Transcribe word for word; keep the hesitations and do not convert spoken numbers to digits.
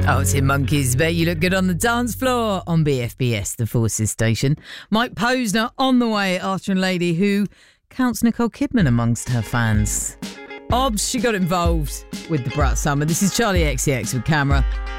Oh, Tim Monkeys, bet you look good on the dance floor on B F B S, the Forces station. Mike Posner on the way, Archer and Lady, who counts Nicole Kidman amongst her fans. Obs, she got involved with the Brat Summer. This is Charlie X C X with Camera.